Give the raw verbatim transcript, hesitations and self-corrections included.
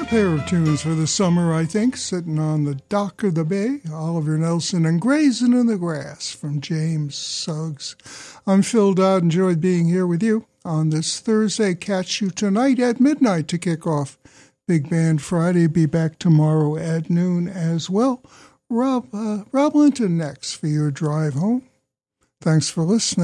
Pair of tunes for the summer, I think, sitting on the dock of the bay. Oliver Nelson and Grazing in the Grass from James Suggs. I'm Phil Dodd. Enjoyed being here with you on this Thursday. Catch you tonight at midnight to kick off Big Band Friday. Be back tomorrow at noon as well. Rob, uh, Rob Linton next for your drive home. Thanks for listening.